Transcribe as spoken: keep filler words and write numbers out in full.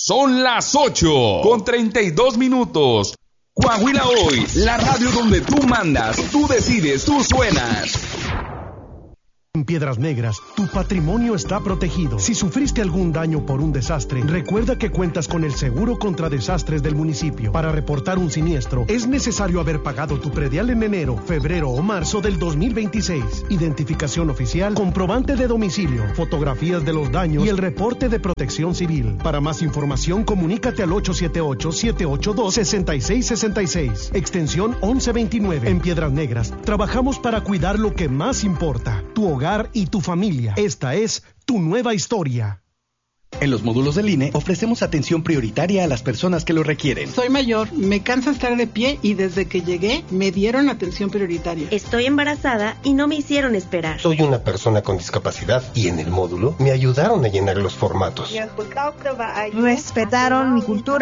Son las ocho con treinta y dos minutos. Coahuila Hoy, la radio donde tú mandas, tú decides, tú suenas. En Piedras Negras, tu patrimonio está protegido. Si sufriste algún daño por un desastre, recuerda que cuentas con el seguro contra desastres del municipio. Para reportar un siniestro, es necesario haber pagado tu predial en enero, febrero o marzo del dos mil veintiséis. Identificación oficial, comprobante de domicilio, fotografías de los daños y el reporte de protección civil. Para más información, comunícate al ocho siete ocho, siete ocho dos, seis seis seis seis, extensión once veintinueve. En Piedras Negras, trabajamos para cuidar lo que más importa, tu hogar y tu familia. Esta es Tu Nueva Historia. En los módulos del I N E ofrecemos atención prioritaria a las personas que lo requieren. Soy mayor, me cansa estar de pie y desde que llegué me dieron atención prioritaria. Estoy embarazada y no me hicieron esperar. Soy una persona con discapacidad y en el módulo me ayudaron a llenar los formatos. Respetaron mi cultura